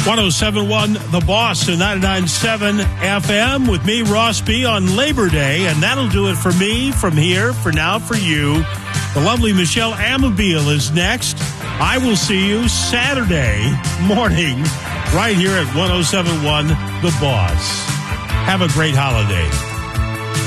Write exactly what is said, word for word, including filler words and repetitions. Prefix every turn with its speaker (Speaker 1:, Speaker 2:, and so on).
Speaker 1: one oh seven point one The Boss and ninety-nine point seven F M with me, Ross B, on Labor Day. And that'll do it for me from here. For now, for you, the lovely Michelle Amabile is next. I will see you Saturday morning right here at one oh seven point one The Boss. Have a great holiday.